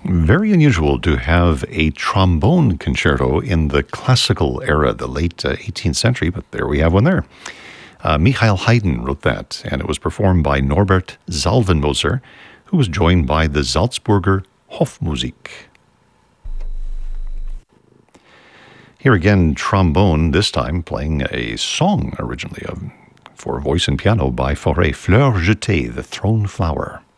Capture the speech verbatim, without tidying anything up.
Very unusual to have a trombone concerto in the classical era, the late uh, eighteenth century, but there we have one there. Uh, Michael Haydn wrote that, and it was performed by Norbert Salvenmoser, who was joined by the Salzburger Hofmusik. Here again, trombone, this time playing a song originally of, for voice and piano by Fauré, Fleur jetée, the thrown flower.